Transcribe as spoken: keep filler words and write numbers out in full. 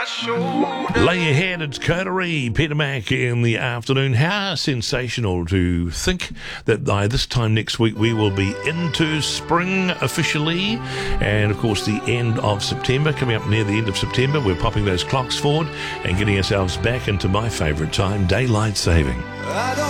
Lay your head, it's Coterie, Peter Mac in the afternoon. How sensational to think that by this time next week we will be into spring officially, and of course the end of September, coming up near the end of September. We're popping those clocks forward and getting ourselves back into my favourite time, daylight saving.